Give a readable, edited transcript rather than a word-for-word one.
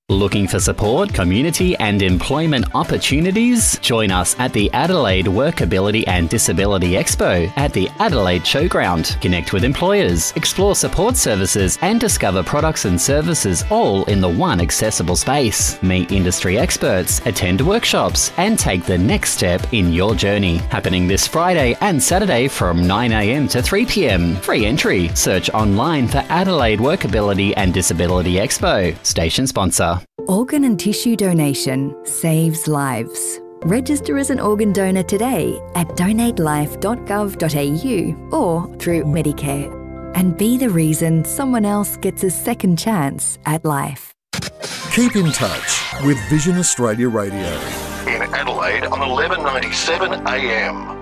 Looking for support, community and employment opportunities? Join us at the Adelaide Workability and Disability Expo at the Adelaide Showground. Connect with employers, explore support services and discover products and services all in the one accessible space. Meet industry experts, attend workshops and take the next step in your journey. Happening this Friday and Saturday from 9 a.m. to 3 p.m. Free entry. Search online for Adelaide Workability and Disability Expo. Station sponsor. Organ and tissue donation saves lives. Register as an organ donor today at donatelife.gov.au or through Medicare. And be the reason someone else gets a second chance at life. Keep in touch with Vision Australia Radio. In Adelaide on 1197 AM.